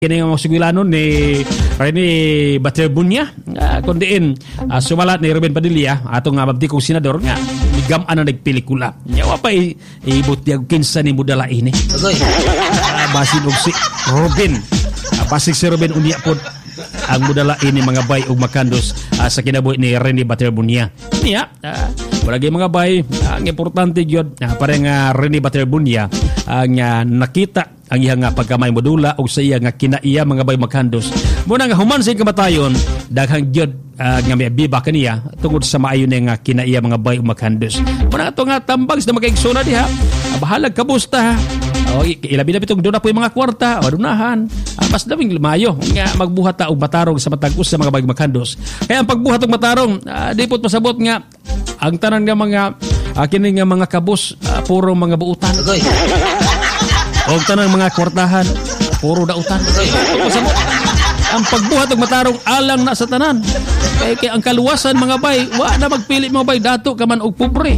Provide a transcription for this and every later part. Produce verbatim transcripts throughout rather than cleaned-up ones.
kini nga mga sigwilanon ni Rene Baterbunya uh, kundiin uh, sumalat ni Ruben Padilla atong nga mabtikong senador nga ligaman na nagpelikula nya wa pa ibot diag kinsa ni mudala ini uh, basin og si Ruben uh, basig si Ruben unya pod ang mudala ini mga bay ug makandos uh, sa kinabuhi ni Rene Baterbunya niya uh, wala gyud mga bay uh, ang importante gyud uh, pare nga Rene Baterbunya ang uh, nakita ang iya nga pagkamay modula o sa iya nga kinaiya mga bay maghandos. Muna nga human sa kamatayon, daghang gyud uh, nga may biba kaniya tungod sa maayo nga kinaiya mga bay maghandos. Muna nga nga tambag sa magkaigsuna diha, bahalag kabusta ha. O, ilabi na bitong doon na po yung mga kwarta, madunahan. Uh, mas daming lumayo nga magbuhat ta og matarong sa matag-us sa mga bay maghandos. Kaya ang pagbuhat og matarong, uh, di po't pasabot nga ang tanan nga mga uh, kini nga mga kabus, uh, puro mga buutan. O tanang mga kwartahan, puro dautan. Ang pagbuhat og matarong alang na sa tanan. Kaya, kaya ang kaluwasan mga bay, wa na magpili mga bay dato ka man og pobre.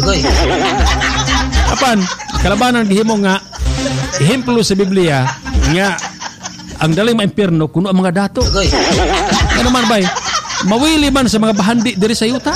Apan, kalabanan gihimo nga ehemplo sa Biblia nga ang daling maimpierno kuno ang mga dato. Ano man bay? Mawili man sa mga bahandi diri sa yuta.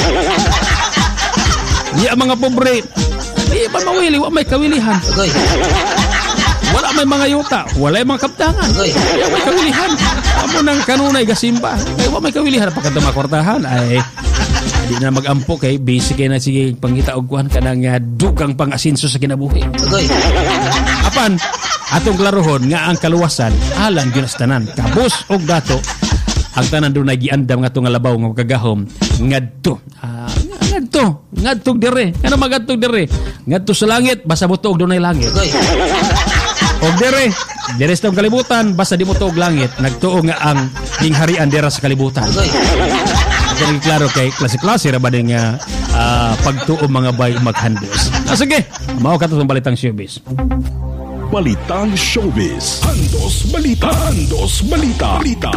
Di ang mga pobre, di man mawili, wa may kawilihan. Wala may mga yuta, wala may mga kaptangan. Wala may kawilihan. Amo nang kanunay gasimba. Ay, wala may kawilihan. Pagkat makwartahan, ay di na mag-ampo kay basic kay na sige pangita og kuan kanang uh, dugang pang-asinso sa kinabuhi. Apan, atong klarohon nga ang kaluwasan, alang gyud sa tanan. Kabus og dato, ang tanan doon ay giandam nga itong alabaw nga kagahom. Ngadto. Ah, ngadto. Ngadto dire. Ano magadto dire? Ngadto sa langit, basta mo tuog doon ay langit. Og dire, dire sa kalibutan, basta di mo tuog langit, nagtuog nga ang hingharian dira sa kalibutan. Kaya klaro kay klase-klase ra ba din nga uh, pagtuo mga bay maghandos. Ah, sige, mao ka to sa balitang showbiz. Balitang showbiz. Handos balita, handos balita. Balita.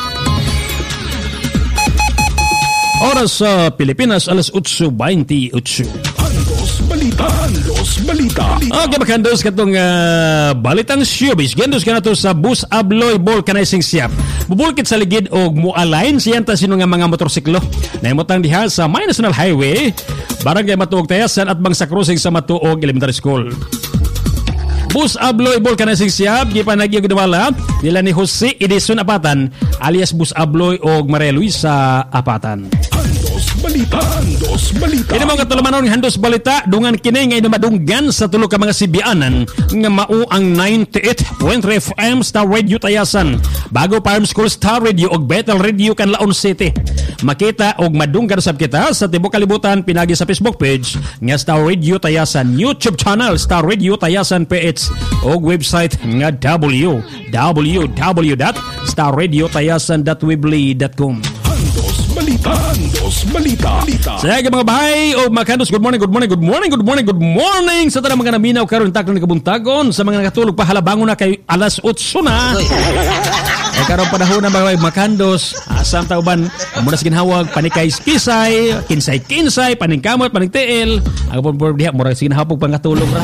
Oras sa Pilipinas, alas eight twenty-eight. Handos balita, handos balita. Okay, maghandos katong uh, balitang showbiz. Gandos ka na to sa Bus Abloy Vulcanizing Shop. Bubulkit sa ligid og mualign siyanta sino nga mga motorsiklo. Naimutang diha sa May National Highway, Barangay Matuog Tayasan at Bangsa Crossing sa Matuog Elementary School. Bus Abloy Vulcanizing Shop, gipanagi og dumala nila ni Jose Edison Apatan alias Bus Abloy og Maria Luisa Apatan. Handos balita, handos balita. Kini mga katulumanon ng handos balita, dungan kini nga dumadunggan sa tulo ka mga sibianan nga mao ang ninety-eight point three F M Star Radio Tayasan, Bago Farm School Star Radio og Bethel Radio Canlaon City. Makita og madunggan sab kita sa tibuok kalibutan pinagi sa Facebook page nga Star Radio Tayasan, YouTube channel Star Radio Tayasan P H og website nga w w w dot star radio tayasan dot weebly dot com. Balita, handos balita. Sa mga bahay o mga kandos, good morning, good morning, good morning, good morning, good morning sa tanang mga naminaw karon takon ni kabuntagon sa mga nakatulog pa halabangon na kay alas eight na. Ay karon panahon na mga makandos, asam tauban muna sa ginhawag panikay kisay, kinsay kinsay, paningkamot, paningtiil. Ang pon diha mura sa ginhawag pangkatulog ra.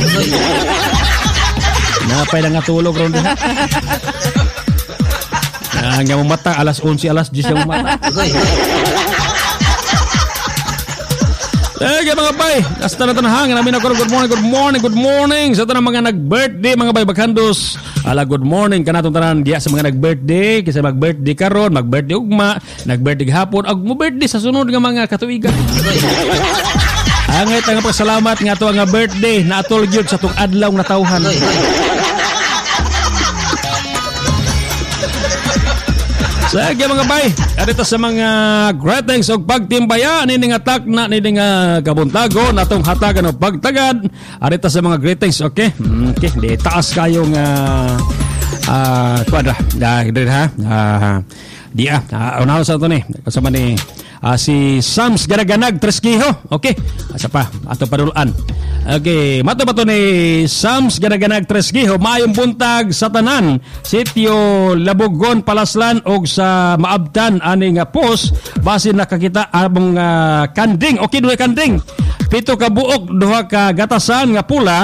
Napay na nga tulog ron diha. Ah, nga mata alas eleven alas ten yung mata. Eh, mga bay, hasta na tanahang namin ako good morning, good morning, good morning sa tanang mga nag-birthday, mga bay baghandos. Ala, good morning kanatong tanan diya sa mga nag-birthday, kasi mag-birthday karon, mag-birthday ugma, nag-birthday hapon, ag mo-birthday sa sunod nga mga katuigan. Angay nga pasalamat nga to nga birthday na atol gyud sa tung adlaw na tawhan. Sige mga bay, arito sa mga greetings o pagtimbaya nining atak na nining uh, kabuntago natong hatagan o pagtagad. Arito sa mga greetings, okay? Okay, di taas kayong uh, uh, kwadra. Dahil ha, uh, di ah, uh, unahan sa ito ni, kasama ni uh, si Sams Ganaganag Treskiho, okay? Asa pa, ato padulaan. Okay, mato ba to ni Sams Ganaganag Treskiho, maayong buntag sa tanan, sitio Labugon, Palaslan og sa Maabtan ani nga post base nakakita among uh, kanding, okay duha kanding. Pito ka buok, duha ka gatasan nga pula,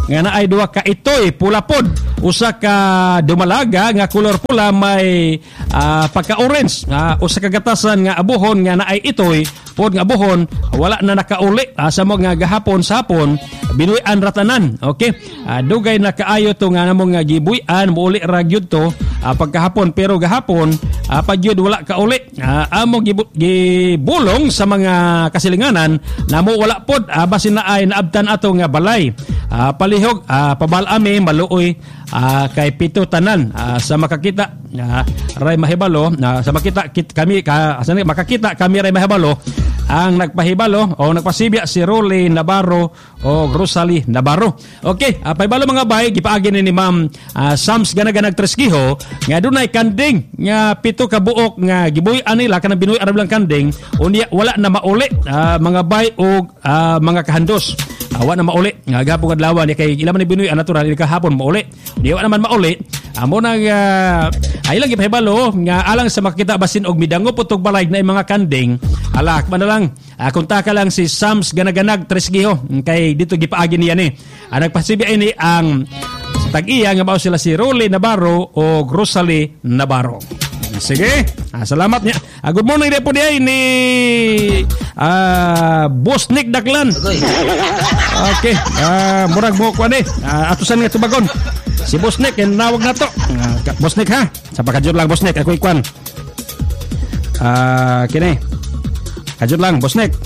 nga naay duha ka itoy pula pod, usa ka dumalaga nga kulor pula may uh, pagka-orange, uh, usa ka gatasan nga abuhon nga naay itoy pod nga abuhon wala na nakauli uh, sa mga gahapon sa hapon binuy-an ratanan. Okay, uh, dugay na kaayo to nga namong nga gibuy-an muuli ra gyud to uh, pagkahapon, pero gahapon uh, pagyud wala kauli uh, amo gibu- gibulong sa mga kasilinganan namo wala pod uh, basin na ay naabtan ato nga balay uh, palihog uh, pabalami maluoy uh, kay pito tanan uh, sa makakita uh, ray mahibalo uh, sa makita kit, kami ka, sa makakita kami ray mahibalo ang nagpahibalo o nagpasibya si Rolly Navarro o Rosalie Navarro. Okay, uh, pahibalo mga bay gipaagi ni Ma'am uh, Sams Ganaganag Treskiho nga dunay kanding nga pito ka buok nga gibuy-an nila kanang binuy arab lang kanding unya wala na mauli uh, mga bay o uh, mga kahandos. Awa na mauli nga gapon adlaw ni kay ila man binuy natural ni kahapon mauli. Di wa naman mauli. Amo nang uh, ay lang gipahibalo nga alang sa makita basin og midango putog balay na mga kanding. Ala man lang uh, kunta ka lang si Sams Ganaganag Treskiho kay dito gipaagi niya ni. Uh, nagpasibi ini ang tag-iya nga mao sila si Rolly Navarro o Rosalie Navarro. Sige, ah, salamat niya. Ah, good morning din po diay ni ah, Boss Nick Daklan. Okay, ah, murag mo ko ani. Ah, atusan nga tubagon. Si Boss Nick en nawag na to. Ah, Boss Nick ha. Sa pakajud lang Boss Nick ako ikwan. Ah, kini. Kajud lang Boss Nick.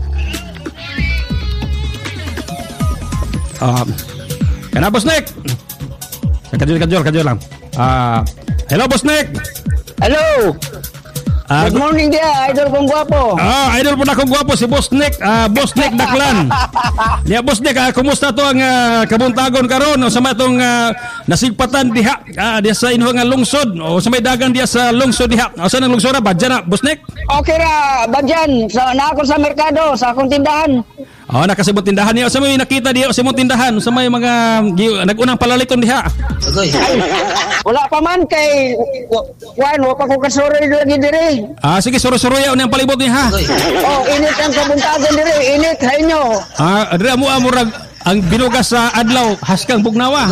Ah, kana Boss Nick. Kajud kajud kajud lang. Ah, hello Boss Nick. Hello. Uh, Good morning dia, idol kong gwapo. Ah, idol po na kong gwapo si Boss Nick, uh, Boss Nick Daklan. Ya Boss Nick, uh, kumusta to ang uh, kabuntagon karon o sa matong uh, nasigpatan diha uh, diha sa inyo nga lungsod o sa may dagan diha sa lungsod diha. O sa nang lungsod ba diyan na Boss Nick? Okay ra, badyan sa na ako sa merkado, sa akong tindahan. Oh, nakasibot tindahan niya. Sa may nakita diha sa mong tindahan, sa may mga gi- nagunang palaliton diha. Ay, wala pa man kay wan, wa pa ko kasuri lagi diri. Ah, sige, suro-suroya unya ang palibot niya ha. Oh, init ang kabuntagon diri, init hainyo. Ah, adra mo amurag ang binugas sa adlaw haskang bugnawa.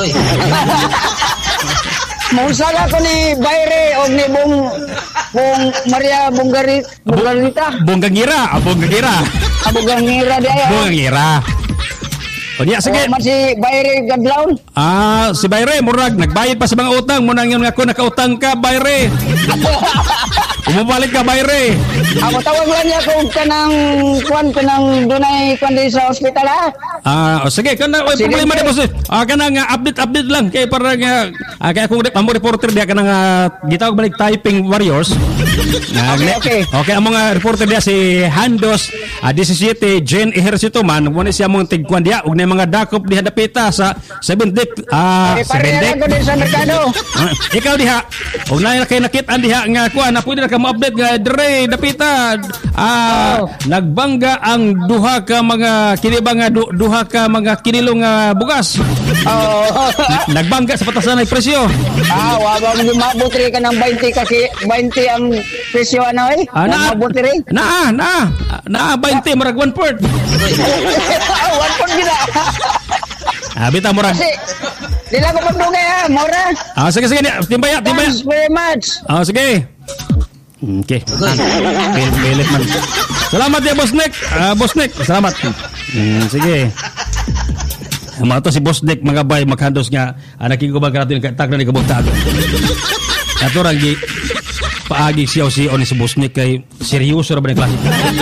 Mausala ko ni Bayre o ni Bong Bong Maria Bongari Bongarita. Bonggangira, ah, bonggangira. Abogang ngira dia. Bonggangira. O niya, sige. Oh, si Bayre Gadlaon. Ah, si Bayre, murag, nagbayad pa sa mga utang. Muna yun ako, nakautang ka, Bayre. Umubalik ka, Bayre. Ako tawag lang niya kung kanang kwan, kanang dunay kwan din sa ospital ha. Ah, o sige, kana oy problema di boss. Ah, kana nga update update lang kay para nga ah, kay akong amo reporter dia kana nga gitawag balik typing warriors. Nga, Okay, okay. Okay, ang mga reporter dia si Handos ah, seventeen Jen Ejercito man, mo ni siya mong tigkwan dia ug na mga dakop diha dapita sa seven deck ah Okay, seven deck. parehan ko din sa merkado. Ah, ikaw diha ug na kay nakit-an diha nga kuan na pwede na ka mo-update nga dire dapita ah Oh. nagbangga ang duha ka mga kini ba nga du, duha ka mga kinilong nga bugas. Oo. Nagbangga sa patasan ng presyo. Ah, wala mo mabot rin ka ng twenty kasi twenty ang presyo ano eh. Ah, na, mabot rin. na, na, na, twenty, marag one port. One point gila. Ah, bita marag. Kasi, nila ko magdugay ha, mora. Ah, sige, sige, timbaya, timbaya. Thanks very much. Ah, sige. Okay. Ah, pilit man. Salamat ya, Boss Nick. Ah, Boss Nick, salamat. Hmm, sige. Mga to si Boss Nick, mga bay, maghandos nga. Ah, nakikubag ka natin, tak na ni kabuntag. Ato ragi, paagi siyaw-siyaw ni si Boss Nick kay seryoso na ba ng klase?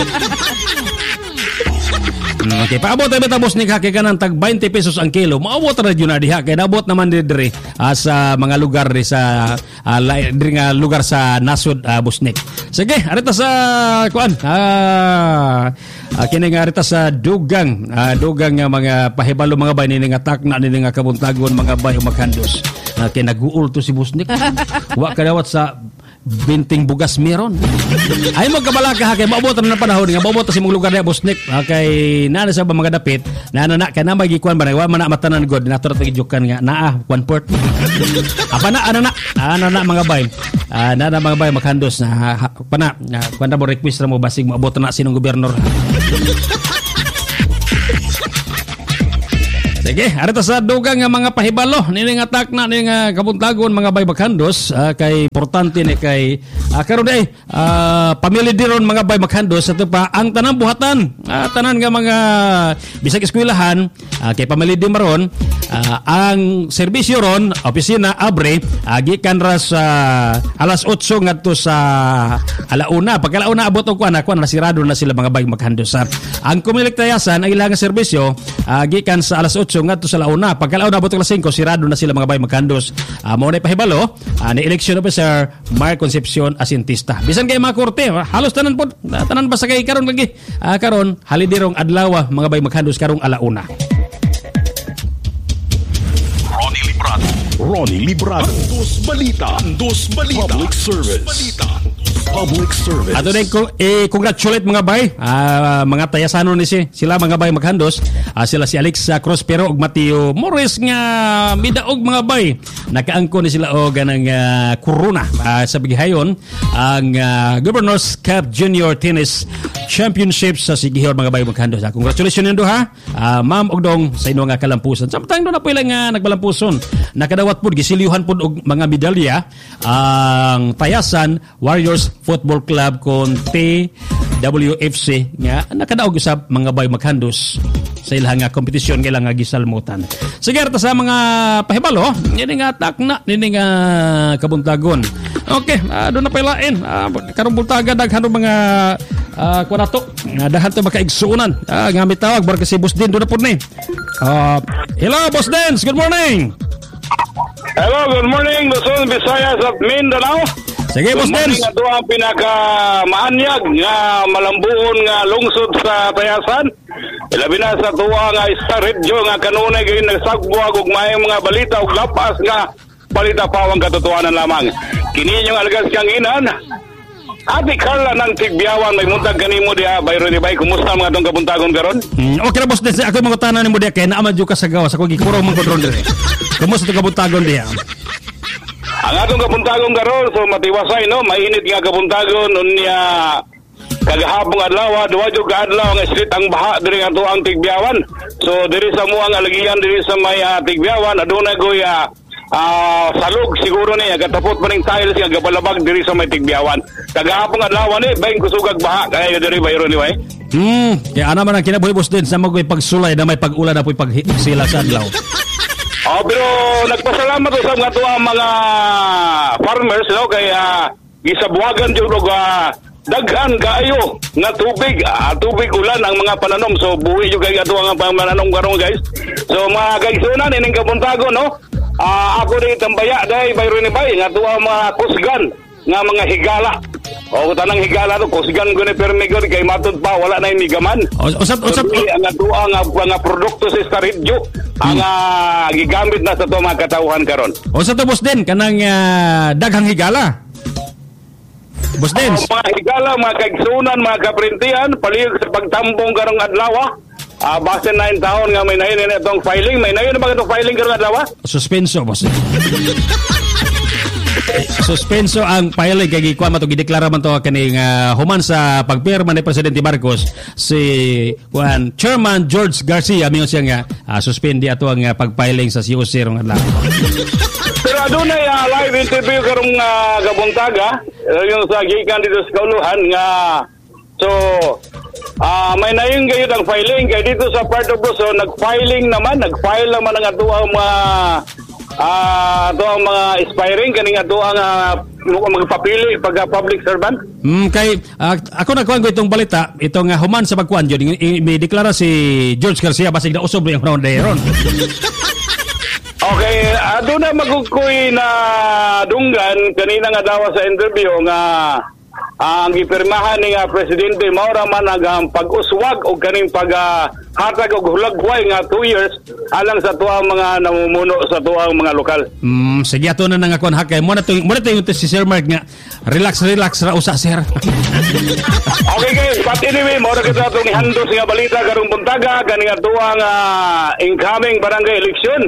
Okay, paabot tayo bita Boss Nick ha, kay kanang tag twenty pesos ang kilo. Maabot na yun na diha, kay nabot naman dire uh, sa mga lugar di sa uh, dire nga lugar sa nasod uh, Boss Nick. Sige, arita sa kuan. Ah, uh, kini nga arita sa dugang, uh, dugang nga mga pahibalo mga bay ni nga takna ni nga kabuntagon mga bay o maghandos. Uh, kay naguul to si Boss Nick. Wa kadawat sa binting bugas meron. Ay mo kabala ka kay maabot na panahon nga maabot sa imong lugar niya Boss Nick. Kay nana sa mga dapit na na kay na magikuan ba wa man na matanan god nato ta gijukan nga naa one port. Apa na ana na ana na mga bay. Ah na na mga bay maghandos na pana na kuan mo request ra mo basig maabot na sinong gobernador. Sige, arito sa dugang nga mga pahibalo nining atak na ning uh, kabuntagon mga bay Makhandos uh, kay importante ni kay uh, karon day uh, pamilya diron mga bay Makhandos ato pa ang tanang buhatan uh, tanan nga mga bisag eskwelahan uh, kay pamilya di maron uh, ang serbisyo ron opisina abre uh, gikan ra sa alas otso ngadto sa alauna pagka alauna abot og kuan kuan nasirado na sila mga bay Makhandos. Uh, ang kumiliktayasan ang ilang serbisyo uh, gikan sa alas otso ngadto sa launa pagkalauna abot alas singko sirado na sila mga bay Makhandos. Uh, mo na pahibalo uh, ni election officer Mark Concepcion Asintista bisan kay mga korte uh, halos tanan pod uh, tanan basta kay karon lagi uh, karon halidirong adlaw mga bay Makhandos karong alauna. Ronnie Librado. Ronnie Librado. Dos Balita. Dos Balita. Public service. Balita. Public service. Ato din ko eh, congratulate mga bay uh, mga tayasano ni si sila mga bay Makhandos uh, sila si Alex uh, Crospero ug Mateo Morris nga midaog mga bay nakaangko ni sila og ganang uh, corona uh, sa bigihayon ang uh, Governors Cup Junior Tennis Championship sa Sigihayon mga bay Makhandos. Uh, congratulations nindo ha uh, ma'am og dong sa inyo nga kalampusan samtang do na pila nga nagbalampuson nakadawat pud gisilyuhan pud og mga medalya ang uh, Tayasan Warriors Football Club kon T W F C nga nakadaog sa mga bay Makhandos sa ilang nga kompetisyon nga ilang nga gisalmutan. Sige ta sa mga pahibalo, ini nga atak na ini nga kabuntagon. Okay, uh, doon na pailain. Uh, karong buntaga daghan mga uh, kunato. Uh, daghan to makaigsuunan. Uh, nga mitawag bar kasi Boss Din doon na pud ni. Uh, hello Boss Dens, good morning. Hello, good morning, Luzon, Visayas at Mindanao. Sige, Boss Dens. Good morning, ito ang pinaka-maanyag nga malambuon nga lungsod sa Tayasan. Ilabi na sa tuwa nga Star Radio nga kanunay gayon nagsagbuag ug may mga balita ug lapas nga balita pawang katotohanan lamang. Kini yung algas kang inan. Ati Carla ng Tigbiawan may muntag kanimo diha bayro ni bay kumusta mga tong kabuntagon karon? Mm, okay ra Boss Dens, ako mangutanan nimo diha kay naa man jud ka sa gawas ako gikurong man kontrol dire. Kumusta tong kabuntagon diha? Ang atong kabuntagon karon so matiwasay no, mainit nga kabuntagon unya kagahapong adlaw duwa jud ka adlaw nga street ang baha diri ato ang Tigbiawan. So diri sa muang alagian diri sa may uh, Tigbiawan aduna goy uh, uh, salog siguro ni gatapot pa ning tiles nga gabalabag diri sa may Tigbiawan. Kagahapong adlaw ni bayin kusugag baha kay diri bayro ni way. Hmm, kaya ana man ang kinabuhi Boss Dens sa magoy pagsulay na may pag-ulan na po'y pagsila sa adlaw. Oh, pero nagpasalamat sa mga tuwa mga farmers no kay uh, gisabuagan jud og uh, daghan kaayo nga tubig, uh, tubig ulan ang mga pananom. So buhi jud kay ato ang pananom karon guys. So mga kaigsunan ining kabuntagon no. Uh, ako rin tambaya dai bayro ni bay nga tuwa mga kusgan nga mga higala. O tanang higala to kusgan ko ni permigod kay matud pa wala na imigaman. Usap usap so, ang tuwa nga mga produkto sa Star Radio ang uh, gigamit na sa to mga katawhan karon. O sa to Boss Den kanang uh, daghang higala. Boss Den. Uh, mga higala, mga kaigsunan, mga kaprintihan, palihog sa pagtambong karong adlaw. Ah, uh, base nine taon nga may nahin na itong filing. May nahin na ba itong filing karong adlaw? Suspenso, Boss Den. Suspenso ang filing kay gikuan man to gideklara man to kaning uh, human sa pagpirma ni Presidente Marcos si kuan Chairman George Garcia mingon siya nga uh, suspende ato ang uh, pagfiling sa C O C rong adlaw. Pero adunay uh, live interview karong uh, kabuntaga uh, yung sa gikan dito sa kauluhan nga so uh, may nayon gayud ang filing kay dito sa part of Luzon nag-filing naman nag-file naman ang ato ang mga Ah, uh, to ang mga aspiring kaning ato ang uh, magpapili pag public servant. Mm, kay uh, ako nagkuan ko itong balita, itong uh, human sa pagkuan jud may deklara si George Garcia basig na usob yung round day ron. Okay, ado na magukoy na dunggan kanina nga daw sa interview nga uh, ang gipirmahan ni nga presidente maura man ang pag-uswag o kaning paghatag uh, og hulagway nga two years alang sa tuwa mga namumuno sa tuwa mga lokal. Mm, sige ato na nang akon hakay mo na to mo na to yung si Sir Mark nga relax relax ra usa sir. Okay guys, but anyway mo ra kita tong ihandos nga balita karong buntaga kaning tuwa nga incoming barangay election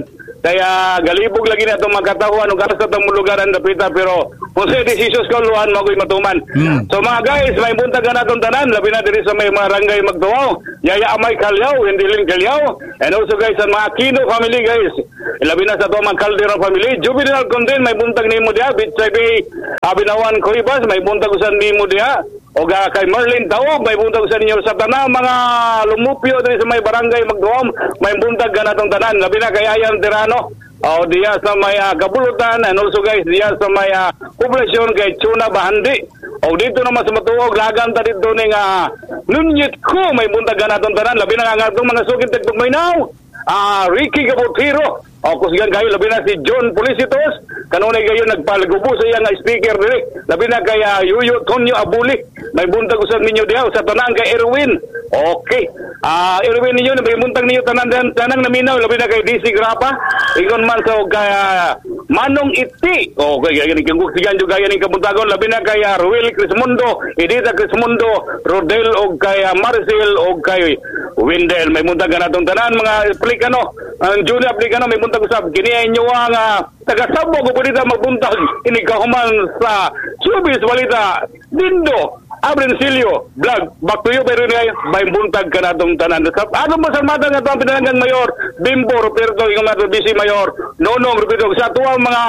Kaya galibog lagi na itong magkatahuan o karas na itong lugaran dapita pero kung sa decisions ka luhan magoy matuman. Hmm. So mga guys, may buntag na itong tanan, labi na diri sa may marangay magtuwaw, Yaya Amay Kalyaw, hindi rin Kalyaw, and also guys, sa mga Aquino family guys, labi na sa ito mga Calderon family, Juvenile Condin, may buntag ni mo diya, Bitsay Bay, Abinawan Koibas, may buntag usan ni mo diya, o ga kay Merlin Taob, may buntag sa ninyo sa tanan, mga lumupyo diri sa may barangay magtuwaw, may buntag na itong tanan, labi na kay Ayan Tirano, o diya sa may uh, Kabulutan, and also guys, diya sa may uh, populasyon kay Chuna Bahandi, o dito naman sa Matuog, lagan ta dito ni nga uh, Nunyit ko, may buntag na itong tanan, labi na nga itong mga sukit tagpag may now, uh, Ricky Gabotiro, o kusgan kayo, labi na si John Policitos, kanunay kayo nagpalgubo sa iya nga speaker diri, labi na kay uh, Yuyo Tonyo Abuli, may buntag usag ninyo diha, sa tanan kay Erwin, okay, ah uh, Erwin ninyo, may buntag ninyo tanan, tanan naminaw, labi na kay D C Grapa, ikon man sa kay uh, Manong Iti, okay, gaya ni kang kuksigan juga gaya ni kabuntagon, labi na kay uh, Ruel Crismundo, Edita Crismundo, Rodel, o kay uh, Marcel, o kay Wendell, may buntag na itong tanan, mga aplikano, ang uh, junior aplikano, may buntag usab, kini inyo ang uh, taga-sabo ko po dito magbuntag, inikahuman sa Showbiz Balita, Dindo, Abrencilio, vlog, back to you, pero ngay, may buntag ka na itong tanan. Ano mo sa mata nga ito ang pinananggang mayor, Bimbo, Roberto, yung mga B C Mayor, Nonong, Roberto, sa tuwang mga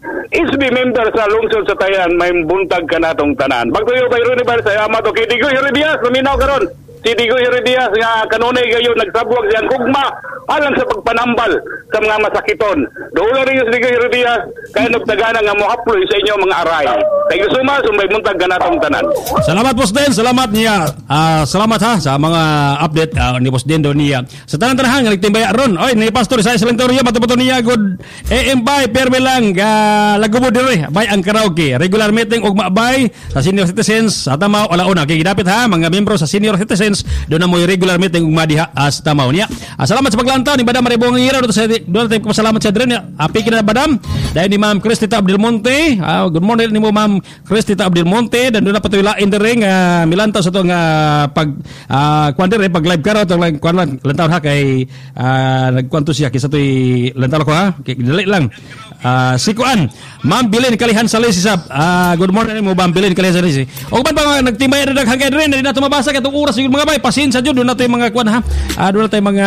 S B member sa lungsod sa Tayan, may buntag ka na itong tanan. Back to you, pero ngay, sa Amato, kay Digo Heredias, luminaw ka ron. Si Digo Heredias nga kanunay kayo nagsabwag siyang kugma alang sa pagpanambal sa mga masakiton. Doon rin yung si Digo Heredias kaya nagtagana nga mohaploy sa inyo mga aray. Kaya gusto mo, sumay buntag ka na itong tanan. Salamat Boss Den, salamat niya. Uh, salamat ha sa mga update uh, ni Boss Den doon niya. Sa tanan-tanahan, nga nagtimbaya ron. Oy, ni Pastor Isaiah Salantorio, matuputo niya, good A M by, perme lang, uh, lagubo dire, bay ang karaoke. Regular meeting, ugma bay, sa senior citizens, sa tamaw, alauna. Kaya gidapit ha, mga membro sa senior citizens, doon na mo yung regular meeting ug madiha as tamaw niya. Ah, salamat sa paglantaw ni Badam Maribong Ngira, doon sa doon tayo pasalamat sa dren. Api kina Badam. Dahil ni Ma'am Cristita Abdelmonte. Ah, good morning ni mo Ma'am Cristita Abdelmonte. Dan doon na patuloy lain dire nga milantaw sa to nga pag uh, kwan dire pag live karo to lang kwan lang lantaw ha kay uh, nagkwanto siya kisa toy lantaw ko ha. Kay dili lang. Uh, sikuan Ma'am Bilin Kalihan Salisisab. Uh, good morning mo Ma'am Bilin Kalihan Salisisab. O ba ba nagtimbay na daghang kay dire na nato mabasa katong oras yung mga bay pasensya jud doon nato yung mga kwan ha. Uh, doon nato yung mga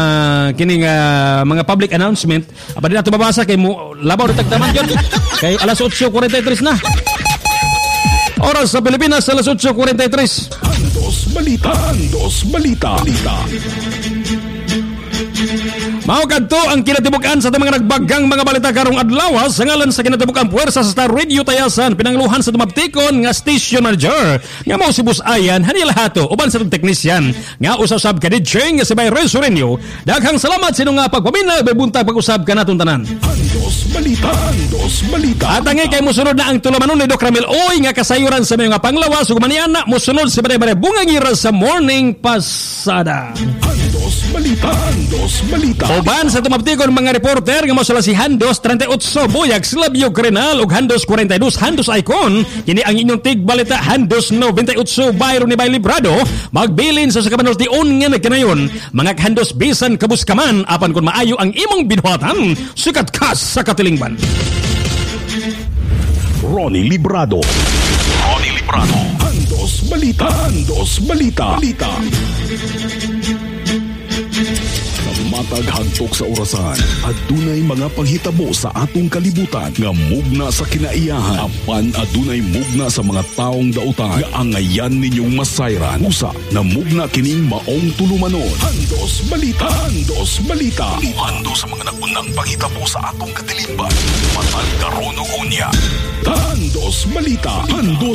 kining uh, mga public announcement. Aba di nato mabasa kay mo labaw na tagtaman jud. Kay alas eight forty-three na. Oras sa Pilipinas alas eight forty-three. Andos Balita, Andos Balita. Balita. Mao kadto ang kinatibukan sa mga nagbagang mga balita karong adlaw sa ngalan sa kinatibukang puwersa sa Star Radio Tayasan pinangluhan sa tumabtikon nga station manager nga mao si Boss Ayan Hanil Hato uban sa teknisyan nga usab ka D J nga si Bay Resurenyo. Daghang salamat sino nga pagpaminaw bay buntag pag-usab ka naton tanan. Andos Balita, Andos Balita. At ang kay musunod na ang tulamanon ni Doc Ramil Oy nga kasayuran sa mga panglawas ug maniana musunod si Bare Bungangira sa morning pasada. Andos Balita, Andos Balita. Uban sa tumabtikon mga reporter nga mosala si Handos thirty-eight Buyag Slavio Crenal ug Handos forty-two Handos Icon kini ang inyong tigbalita Handos ninety-eight Bayro ni Bay Librado magbilin sa sakabanos dion nga nagkanayon mga Handos bisan kabuskaman apan kun maayo ang imong binuhatan sikat kas sa katilingban. Ronnie Librado. Ronnie Librado. Andos Balita, Andos Balita. Balita. Matag hagtok sa orasan at dunay mga panghitabo sa atong kalibutan nga mugna sa kinaiyahan apan adunay mugna sa mga taong dautan nga angayan ninyong masayran usa na mugna kining maong tulumanon. Andos Balita, Andos Balita. Ando sa mga nagunang panghitabo sa atong katilingban matag karon og unya. Andos Balita, Andos